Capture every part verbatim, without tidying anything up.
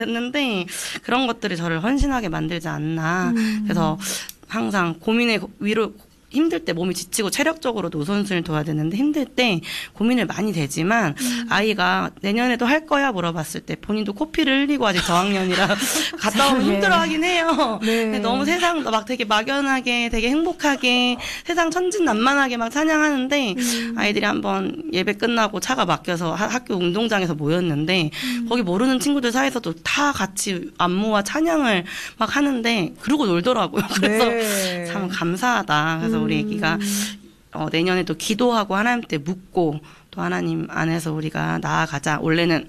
했는데 그런 것들이 저를 헌신하게 만들지 않나. 음. 그래서 항상 고민의 위로 힘들 때 몸이 지치고 체력적으로도 우선순위를 둬야 되는데 힘들 때 고민을 많이 되지만 음. 아이가 내년에도 할 거야 물어봤을 때 본인도 코피를 흘리고 아직 저학년이라 갔다 오면 힘들어하긴 해요. 네. 근데 너무 세상 막 되게 막연하게 되게 행복하게 세상 천진난만하게 막 찬양하는데 음. 아이들이 한번 예배 끝나고 차가 막혀서 하, 학교 운동장에서 모였는데 음. 거기 모르는 친구들 사이에서도 다 같이 안무와 찬양을 막 하는데 그러고 놀더라고요. 그래서 네. 참 감사하다. 그래서 우리 애기가 어, 내년에도 기도하고 하나님께 묻고 또 하나님 안에서 우리가 나아가자. 원래는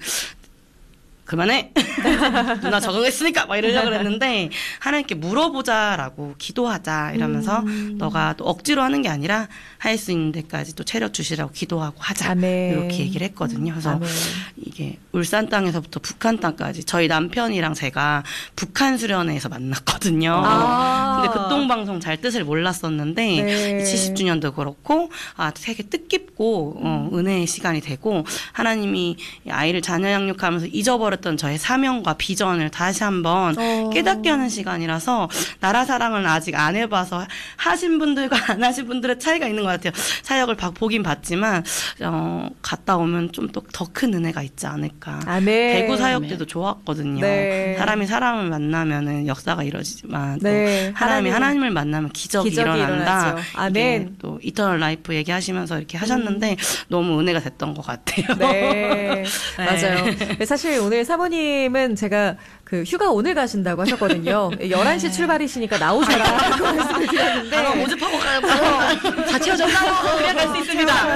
그만해! 누나 적응했으니까! 막 이러려고 그랬는데, 하나님께 물어보자라고, 기도하자, 이러면서, 음. 너가 또 억지로 하는 게 아니라, 할 수 있는 데까지 또 체력 주시라고 기도하고 하자. 아멘. 이렇게 얘기를 했거든요. 그래서, 아멘. 이게, 울산 땅에서부터 북한 땅까지, 저희 남편이랑 제가 북한 수련회에서 만났거든요. 아. 근데 극동방송 잘 뜻을 몰랐었는데, 네. 칠십 주년도 그렇고, 아, 되게 뜻깊고, 어, 은혜의 시간이 되고, 하나님이 아이를 자녀 양육하면서 잊어버렸던 저의 사명과 비전을 다시 한번 어. 깨닫게 하는 시간이라서 나라 사랑은 아직 안 해봐서 하신 분들과 안 하신 분들의 차이가 있는 것 같아요. 사역을 보긴 봤지만 어, 갔다 오면 좀 또 더 큰 은혜가 있지 않을까. 아멘. 대구 사역 때도 좋았거든요. 네. 사람이 사람을 만나면은 역사가 이루어지지만 네. 또 하나님이 하나님. 하나님을 만나면 기적이, 기적이 일어난다. 아멘. 또 이터널 라이프 얘기하시면서 이렇게 하셨는데 음. 너무 은혜가 됐던 것 같아요. 네. 맞아요. 사실 오늘 사모님은 제가 그 휴가 오늘 가신다고 하셨거든요. 열한 시 출발이시니까 나오셔라. 말씀을 드렸는데. 아, 모집하고 가요. 바로 다 채워졌나요? 그냥 갈 수 있습니다.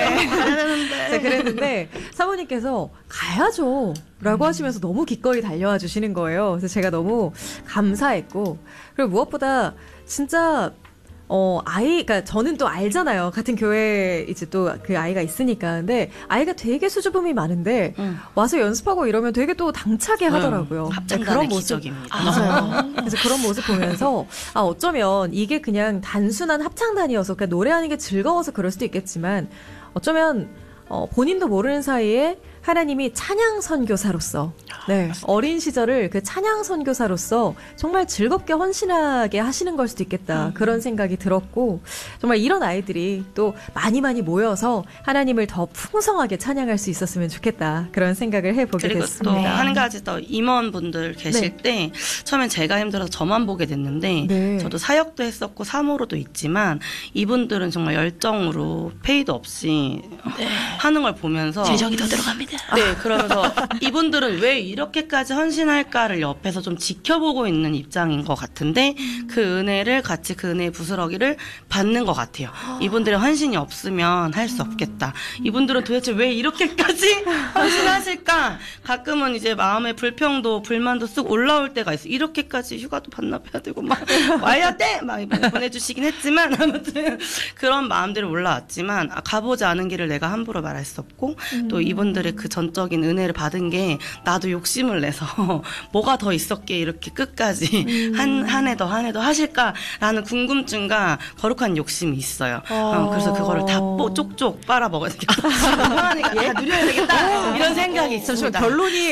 네. 네. 그랬는데 사모님께서 가야죠. 라고 음. 하시면서 너무 기꺼이 달려와 주시는 거예요. 그래서 제가 너무 감사했고 그리고 무엇보다 진짜 어, 아이, 그니까 저는 또 알잖아요. 같은 교회에 이제 또 그 아이가 있으니까. 근데 아이가 되게 수줍음이 많은데 음. 와서 연습하고 이러면 되게 또 당차게 하더라고요. 음, 합창단의 기적입니다. 맞아요. 그래서 그런 모습 보면서 아, 어쩌면 이게 그냥 단순한 합창단이어서 그냥 노래하는 게 즐거워서 그럴 수도 있겠지만 어쩌면 어, 본인도 모르는 사이에 하나님이 찬양 선교사로서 네, 어린 시절을 그 찬양 선교사로서 정말 즐겁게 헌신하게 하시는 걸 수도 있겠다. 음. 그런 생각이 들었고 정말 이런 아이들이 또 많이 많이 모여서 하나님을 더 풍성하게 찬양할 수 있었으면 좋겠다. 그런 생각을 해보게 그리고 됐습니다. 그리고 또 한 가지 더 임원분들 계실 네. 때 처음엔 제가 힘들어서 저만 보게 됐는데 네. 저도 사역도 했었고 사모로도 있지만 이분들은 정말 열정으로 페이도 없이 네. 하는 걸 보면서 재정이 더 들어갑니다. 네, 그러면서 이분들은 왜 이렇게까지 헌신할까를 옆에서 좀 지켜보고 있는 입장인 것 같은데 음. 그 은혜를 같이 그 은혜의 부스러기를 받는 것 같아요. 이분들의 헌신이 없으면 할 수 없겠다. 이분들은 도대체 왜 이렇게까지 헌신하실까? 가끔은 이제 마음의 불평도 불만도 쓱 올라올 때가 있어. 이렇게까지 휴가도 반납해야 되고 막 와야 돼! 막 보내주시긴 했지만 아무튼 그런 마음들이 올라왔지만 아, 가보지 않은 길을 내가 함부로 말할 수 없고 음. 또 이분들의 그 전적인 은혜를 받은 게 나도 욕심을 내서 뭐가 더 있었기에 이렇게 끝까지 음. 한, 한 해 더 한 해 더 하실까라는 궁금증과 거룩한 욕심이 있어요. 어. 어, 그래서 그거를 다 뽀, 쪽쪽 빨아 먹어야 되겠다. 편하니까 다 누려야 되겠다. 이런 생각이 있습니다. 결론이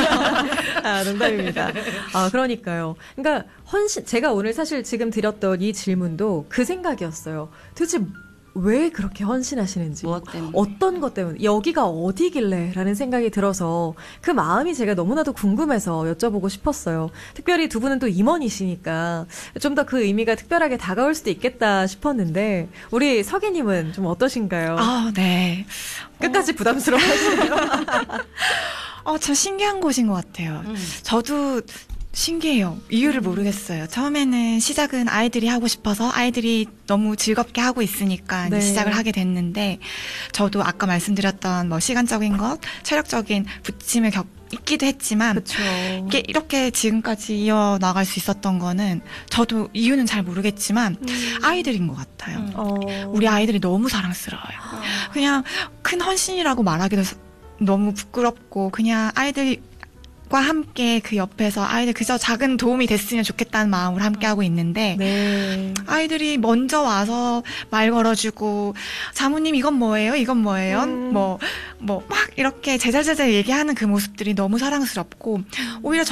아, 농담입니다. 아, 그러니까요. 그러니까 헌신 제가 오늘 사실 지금 드렸던 이 질문도 그 생각이었어요. 도대체 왜 그렇게 헌신하시는지 무엇 때문에? 어떤 것 때문에 여기가 어디길래 라는 생각이 들어서 그 마음이 제가 너무나도 궁금해서 여쭤보고 싶었어요. 특별히 두 분은 또 임원이시니까 좀 더 그 의미가 특별하게 다가올 수도 있겠다 싶었는데 우리 서기님은 좀 어떠신가요? 아, 네. 끝까지 어. 부담스러워하시네요. 어, 참 신기한 곳인 것 같아요. 음. 저도 신기해요. 이유를 모르겠어요. 처음에는 시작은 아이들이 하고 싶어서 아이들이 너무 즐겁게 하고 있으니까 네. 시작을 하게 됐는데 저도 아까 말씀드렸던 뭐 시간적인 것, 체력적인 부침을 겪 있기도 했지만 그쵸. 이게 이렇게 지금까지 이어나갈 수 있었던 거는 저도 이유는 잘 모르겠지만 음. 아이들인 것 같아요. 음. 어. 우리 아이들이 너무 사랑스러워요. 어. 그냥 큰 헌신이라고 말하기도 너무 부끄럽고 그냥 아이들이 함께 그 옆에서 아이들 그저 작은 도움이 됐으면 좋겠다는 마음으로 함께 하고 있는데 네. 아이들이 먼저 와서 말 걸어주고 사모님 이건 뭐예요? 이건 뭐예요? 음. 뭐 뭐 막 이렇게 제잘제잘 얘기하는 그 모습들이 너무 사랑스럽고 오히려